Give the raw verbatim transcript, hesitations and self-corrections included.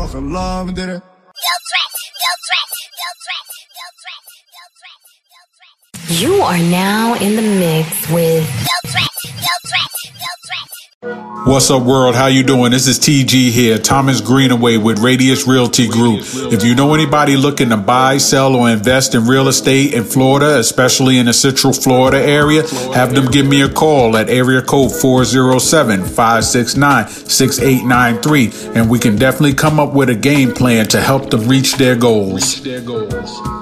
fell in love and did it. You are now in the mix with What's up, world? How you doing? This is T G here, Thomas Greenaway with Radius Realty Group. If you know anybody looking to buy, sell, or invest in real estate in Florida, especially in the Central Florida area, have them give me a call at area code four oh seven, five six nine, six eight nine three, and we can definitely come up with a game plan to help them reach their goals.